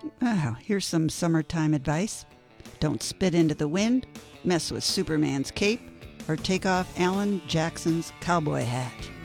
Here's some summertime advice. Don't spit into the wind, mess with Superman's cape, or take off Alan Jackson's cowboy hat.